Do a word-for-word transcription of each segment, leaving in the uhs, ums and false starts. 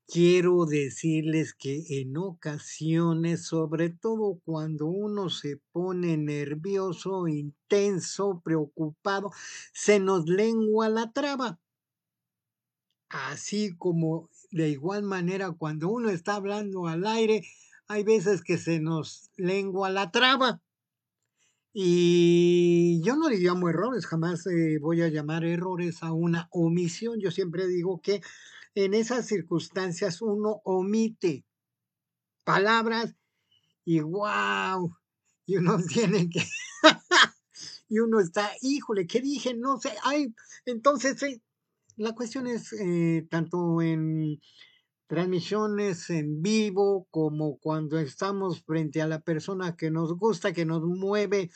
quiero decirles que en ocasiones, sobre todo cuando uno se pone nervioso, intenso, preocupado, se nos lengua la traba. Así como de igual manera cuando uno está hablando al aire, hay veces que se nos lengua la traba. Y yo no le llamo errores, jamás eh, voy a llamar errores a una omisión. Yo siempre digo que en esas circunstancias uno omite palabras y wow, y uno tiene que, y uno está, híjole, ¿qué dije? No sé, ay, entonces eh, la cuestión es eh, tanto en transmisiones en vivo como cuando estamos frente a la persona que nos gusta, que nos mueve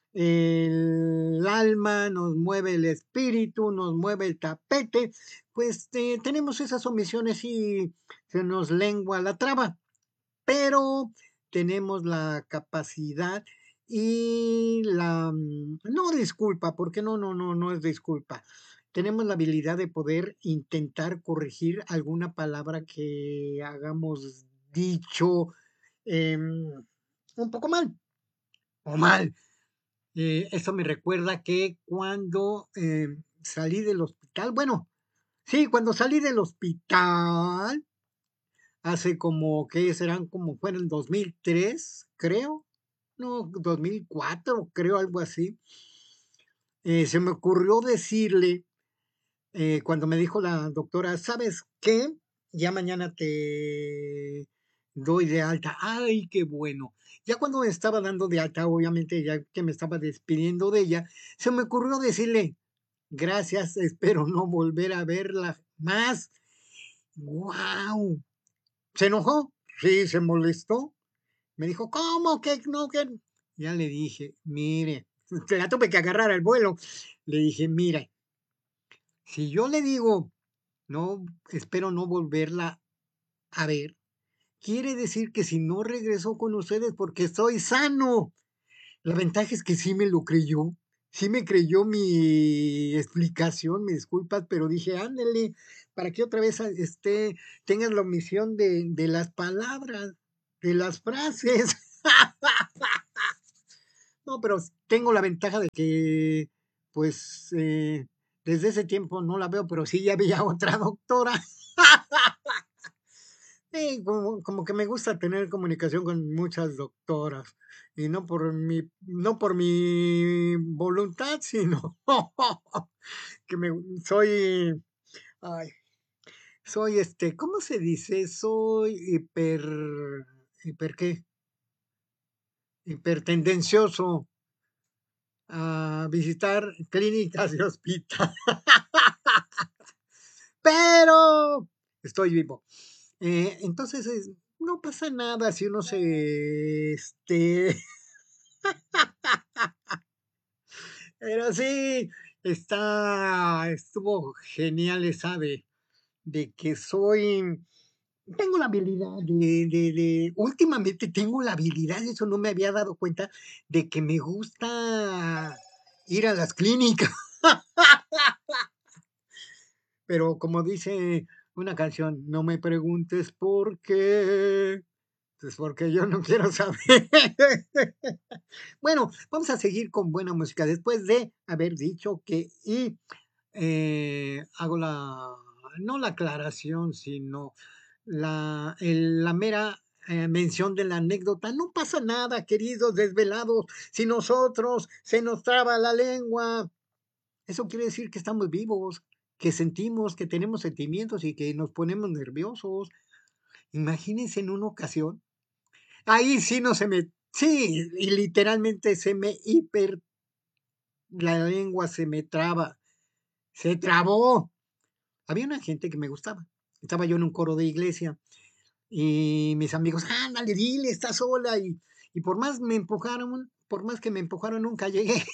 el alma, nos mueve el espíritu, nos mueve el tapete, pues eh, tenemos esas omisiones y se nos lengua la traba, pero tenemos la capacidad y la, mm, no disculpa, porque no, no, no, no es disculpa. Tenemos la habilidad de poder intentar corregir alguna palabra que hagamos dicho em, un poco mal o mal. Eh, eso me recuerda que cuando eh, salí del hospital, bueno, sí, cuando salí del hospital, hace como, ¿qué serán? Como fueron dos mil tres, creo, no, dos mil cuatro, creo, algo así. Eh, se me ocurrió decirle, eh, cuando me dijo la doctora, ¿sabes qué? Ya mañana te doy de alta. Ay, qué bueno. Ya cuando me estaba dando de alta, obviamente, ya que me estaba despidiendo de ella, se me ocurrió decirle, gracias, espero no volver a verla más. ¡Guau! ¿Se enojó? Sí, se molestó. Me dijo, ¿cómo que no? Que... Ya le dije, mire, te la tuve que agarrar al vuelo. Le dije, mire, si yo le digo, no, espero no volverla a ver, quiere decir que si no regreso con ustedes porque estoy sano. La ventaja es que sí me lo creyó, sí me creyó mi explicación, mis disculpas, pero dije, ándale, para que otra vez este, tengas la omisión de, de las palabras, de las frases. No, pero tengo la ventaja de que, pues, eh, desde ese tiempo no la veo, pero sí ya había otra doctora. Sí, como, como que me gusta tener comunicación con muchas doctoras y no por mi, no por mi voluntad, sino que me soy, ay, soy este, ¿cómo se dice? Soy hiper, hiper qué, hipertendencioso a visitar clínicas y hospitales, pero estoy vivo. Eh, entonces, es- no pasa nada si uno se, este, pero sí, está, estuvo genial esa de, de que soy, tengo la habilidad de, de, de, últimamente tengo la habilidad, eso no me había dado cuenta, de que me gusta ir a las clínicas. Pero como dice una canción, no me preguntes por qué, pues porque yo no quiero saber. Bueno, vamos a seguir con buena música después de haber dicho que y eh, hago la, no la aclaración, sino la, el- la mera eh, mención de la anécdota. No pasa nada, queridos desvelados, si nosotros se nos traba la lengua. Eso quiere decir que estamos vivos, que sentimos, que tenemos sentimientos y que nos ponemos nerviosos. Imagínense en una ocasión. Ahí sí no se me, sí, y literalmente se me hiper, la lengua se me traba, se trabó. Había una gente que me gustaba. Estaba yo en un coro de iglesia y mis amigos, ándale, dile, está sola. Y, y por más me empujaron, por más que me empujaron, nunca llegué.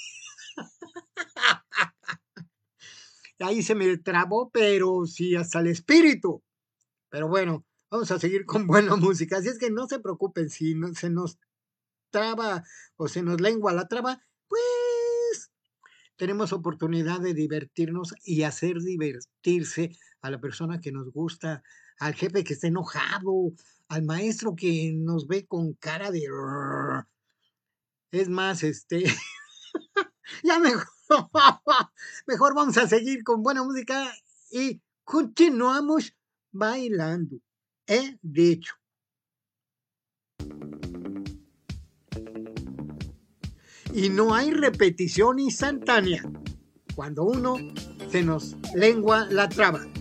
Ahí se me trabó, pero sí, hasta el espíritu. Pero bueno, vamos a seguir con buena música. Así es que no se preocupen si no, se nos traba o se nos lengua la traba, pues tenemos oportunidad de divertirnos y hacer divertirse a la persona que nos gusta, al jefe que está enojado, al maestro que nos ve con cara de... Es más, este, ya mejor, mejor vamos a seguir con buena música y continuamos bailando. He dicho. Y no hay repetición instantánea cuando uno se nos lengua la traba.